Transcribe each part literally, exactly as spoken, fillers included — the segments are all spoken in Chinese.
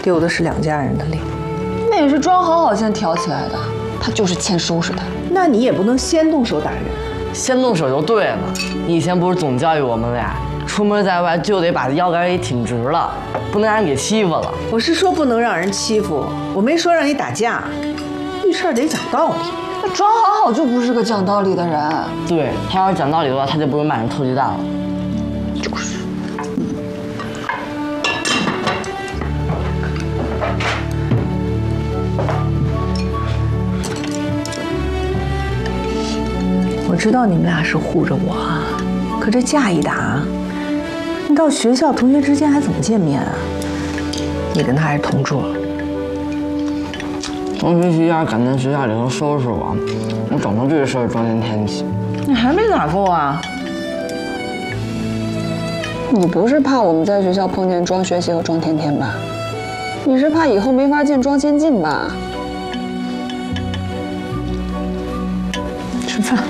丢的是两家人的脸。 那也是庄好好先挑起来的，他就是欠收拾的。 那你也不能先动手打人。 先动手就对了。你以前不是总教育我们俩，出门在外就得把腰杆给挺直了，不能让人给欺负了。 我是说不能让人欺负，我没说让你打架。遇事儿得讲道理。 那庄好好就不是个讲道理的人。 对，他要是讲道理的话，他就不用骂人臭鸡蛋了。 就是。 我知道你们俩是护着我，可这架一打，你到学校同学之间还怎么见面啊？你跟他还是同桌。 同学需要赶在学校里头收拾我，我整出这事儿庄天天去。 你还没打够啊？ 你不是怕我们在学校碰见庄学习和庄天天吧？你是怕以后没法见庄先进吧？ 吃饭。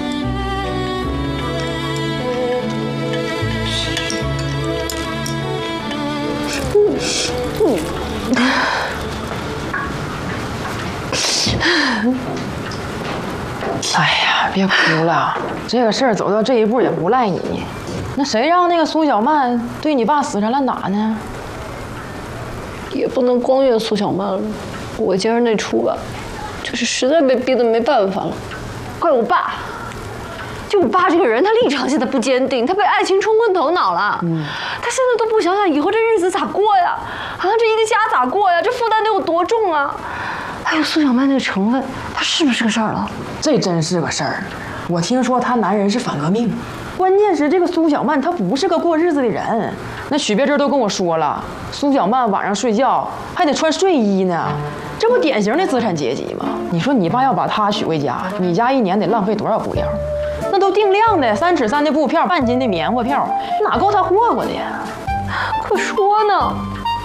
哎呀，别哭了，这个事儿走到这一步也不赖你。那谁让那个苏小曼对你爸死缠烂打呢？ 也不能光怨苏小曼了，我今儿那出吧，就是实在被逼得没办法了，怪我爸。就我爸这个人，他立场现在不坚定，他被爱情冲昏头脑了。嗯，他现在都不想想以后这日子咋过呀？啊，这一个家咋过呀？这负担得有多重啊？还有苏小曼那个成分，他是不是个事儿了？ 这真是个事儿。我听说他男人是反革命，关键是这个苏小曼她不是个过日子的人。那许别珍都跟我说了，苏小曼晚上睡觉还得穿睡衣呢，这不典型的资产阶级吗？你说你爸要把她娶回家，你家一年得浪费多少布料？那都定量的，三尺三的布票，半斤的棉花票，哪够他霍霍的呀？ 可说呢，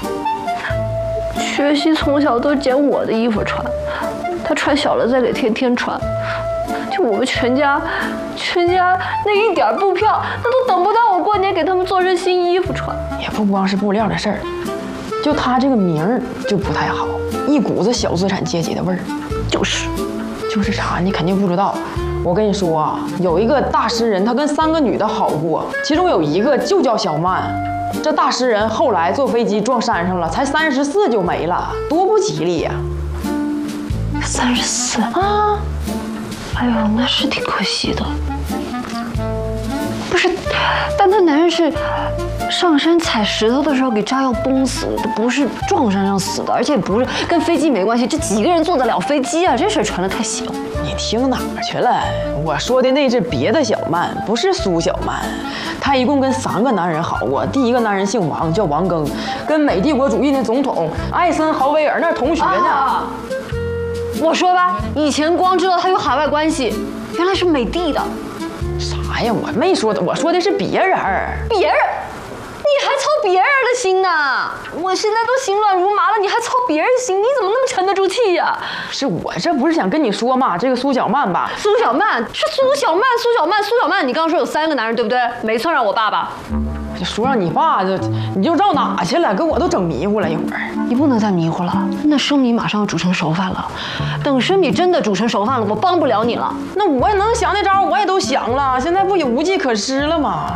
学习从小都捡我的衣服穿，他穿小了再给天天穿。就我们全家，全家那一点布票，那都等不到我过年给他们做身新衣服穿。 也不光是布料的事儿，就他这个名儿就不太好，一股子小资产阶级的味儿。 就是， 就是啥？你肯定不知道。我跟你说啊，有一个大诗人，他跟三个女的好过，其中有一个就叫小曼。这大诗人后来坐飞机撞山上了，才三十四就没了，多不吉利呀！ 三十四啊！哎呦，那是挺可惜的。不是，但他男人是上山采石头的时候给炸药崩死的，不是撞山上死的，而且不是跟飞机没关系。这几个人坐得了飞机啊？这事儿传得太邪了。 你听哪儿去了？我说的那是别的小曼，不是苏小曼。她一共跟三个男人好过，第一个男人姓王，叫王庚，跟美帝国主义的总统艾森豪威尔那同学呢。 啊，我说吧，以前光知道他有海外关系，原来是美帝的。 啥呀？我没说的，我说的是别人。 别人？你还操别人的心呢？我现在都心乱如麻了，你还操别人心？你怎么那么沉得住气呀？ 是我这不是想跟你说嘛，这个苏小曼吧？ 苏小曼是苏小曼，苏小曼，苏小曼，你刚刚说有三个男人对不对？没算上我爸爸。 就说让你爸就你就绕哪去了？给我都整迷糊了一会儿。 你不能再迷糊了，那生米马上要煮成熟饭了。等生米真的煮成熟饭了，我帮不了你了。 那我也能想那招，我也都想了，现在不也无计可施了吗？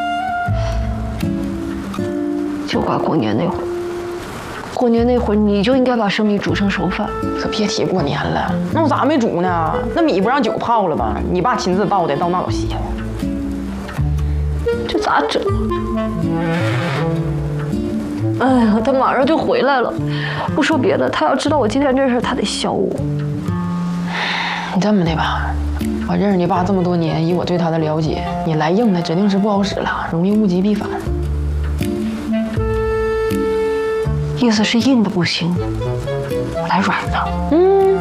就怪过年那会儿，过年那会儿你就应该把生米煮成熟饭。 可别提过年了，那我咋没煮呢？那米不让酒泡了吧？你爸亲自倒的，倒那老些了。 这咋整？哎呀，他马上就回来了。不说别的，他要知道我今天这事，他得削我。 你这么的吧，我认识你爸这么多年，以我对他的了解，你来硬的指定是不好使了，容易物极必反。 意思是硬的不行，我来软的。 嗯。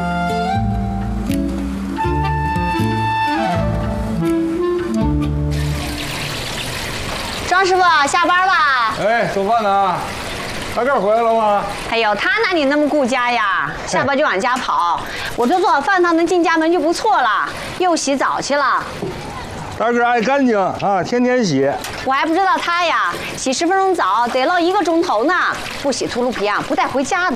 张师傅下班了。 哎，做饭呢？大个回来了吗？ 哎呦，他哪里那么顾家呀？下班就往家跑。我这做好饭，他能进家门就不错了。又洗澡去了。 大个爱干净啊，天天洗。 我还不知道他呀，洗十分钟澡得捞一个钟头呢。不洗秃噜皮啊，不带回家的。